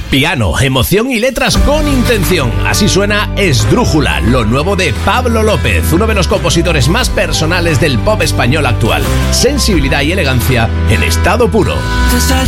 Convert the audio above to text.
Piano, emoción y letras con intención. Así suena Esdrújula, lo nuevo de Pablo López, uno de los compositores más personales del pop español actual. Sensibilidad y elegancia en estado puro.